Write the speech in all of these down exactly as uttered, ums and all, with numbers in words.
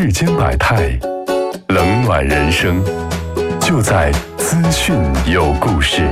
世间百态，冷暖人生，就在资讯有故事。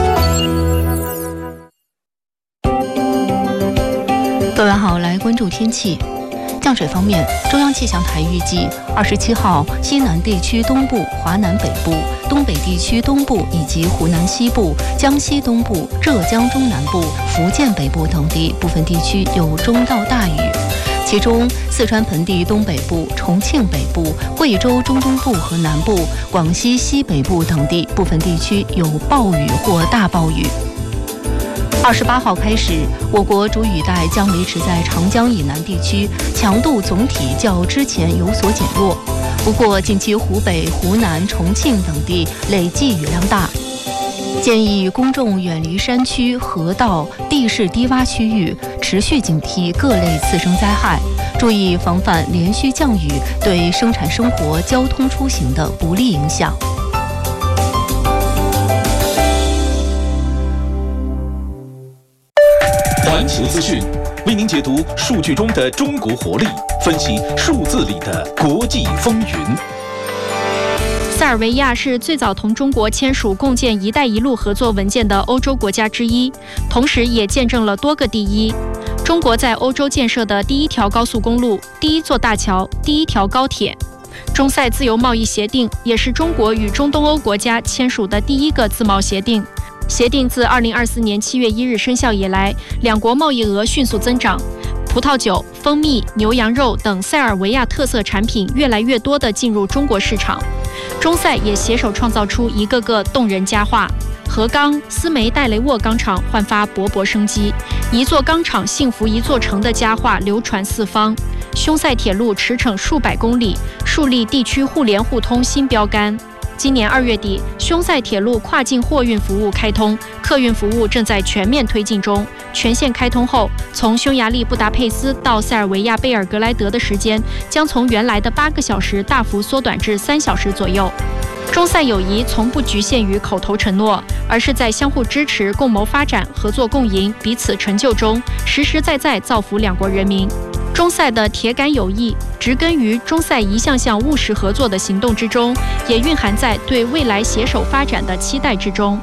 各位好，来关注天气。降水方面，中央气象台预计，二十七号西南地区东部、华南北部、东北地区东部以及湖南西部、江西东部、浙江中南部、福建北部等地部分地区有中到大雨。其中，四川盆地东北部、重庆北部、贵州中东部和南部、广西西北部等地部分地区有暴雨或大暴雨。二十八号开始，我国主雨带将维持在长江以南地区，强度总体较之前有所减弱。不过，近期湖北、湖南、重庆等地累计雨量大，建议公众远离山区、河道、地势低洼区域，持续警惕各类次生灾害，注意防范连续降雨对生产生活、交通出行的不利影响。 环球资讯为您解读数据中的中国活力，分析数字里的国际风云。 塞尔维亚是最早同中国签署共建“一带一路”合作文件的欧洲国家之一，同时也见证了多个第一。中国在欧洲建设的第一条高速公路、第一座大桥、第一条高铁。中塞自由贸易协定也是中国与中东欧国家签署的第一个自贸协定。协定自二零二四年七月一日生效以来，两国贸易额迅速增长，葡萄酒、蜂蜜、牛羊肉等塞尔维亚特色产品越来越多地进入中国市场。中塞也携手创造出一个个动人佳话。河钢、斯梅代雷沃钢厂焕发勃勃生机，一座钢厂幸福一座城的佳话流传四方。匈塞铁路驰骋数百公里，树立地区互联互通新标杆。今年二月底，匈塞铁路跨境货运服务开通，客运服务正在全面推进中。全线开通后，从匈牙利布达佩斯到塞尔维亚贝尔格莱德的时间将从原来的八个小时大幅缩短至三小时左右。中塞友谊从不局限于口头承诺，而是在相互支持、共谋发展、合作共赢、彼此成就中，实实在在造福两国人民。中塞的铁杆友谊植根于中塞一项项务实合作的行动之中，也蕴含在对未来携手发展的期待之中。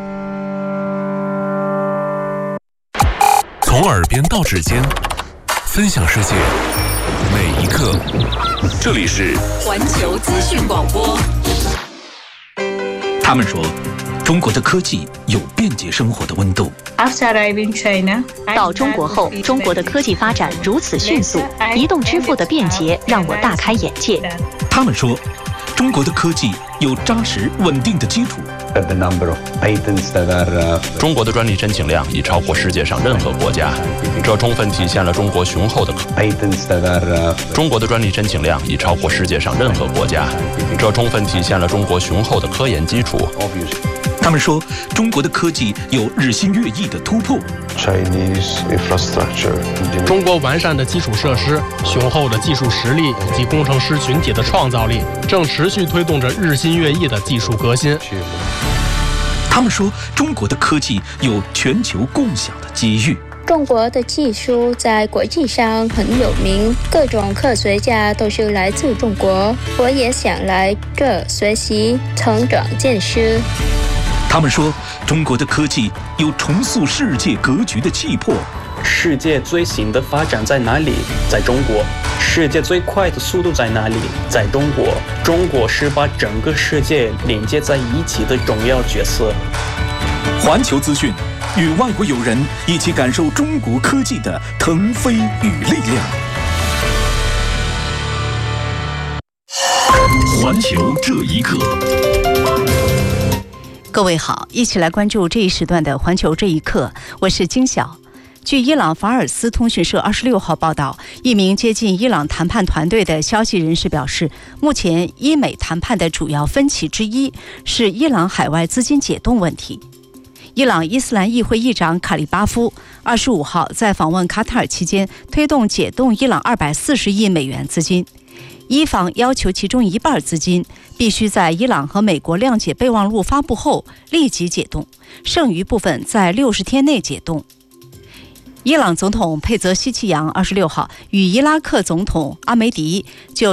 从耳边到指尖，分享世界每一刻。这里是环球资讯广播。 他们说，中国的科技有便捷生活的温度。 到中国后，中国的科技发展如此迅速，移动支付的便捷让我大开眼界。 他们说，中国的科技有扎实稳定的基础。 中国的专利申请量已超过世界上任何国家，这充分体现了中国雄厚的中国的专利申请量已超过世界上任何国家，这充分体现了中国雄厚的科研基础。 他们说，中国的科技有日新月异的突破。 中国完善的基础设施、雄厚的技术实力以及工程师群体的创造力，正持续推动着日新月异的技术革新。 他们说，中国的科技有全球共享的机遇。 中国的技术在国际上很有名，各种科学家都是来自中国，我也想来这学习、成长见识。 他们说，中国的科技有重塑世界格局的气魄。 世界最新的发展在哪里？在中国。世界最快的速度在哪里？在中国。中国是把整个世界连接在一起的重要角色。 环球资讯，与外国友人一起感受中国科技的腾飞与力量。 环球这一刻。 各位好，一起来关注这一时段的环球这一刻，我是金晓。据伊朗法尔斯通讯社二十六号报道，一名接近伊朗谈判团队的消息人士表示，目前伊美谈判的主要分歧之一是伊朗海外资金解冻问题。伊朗伊斯兰议会议长卡利巴夫二十五号在访问卡塔尔期间，推动解冻伊朗二百四十亿美元资金。伊方要求其中一半资金必须在伊朗和美国谅解备忘录发布后立即解冻，剩余部分在六十天内解冻。伊朗总统佩泽希奇扬二十六号与伊拉克总统阿梅迪就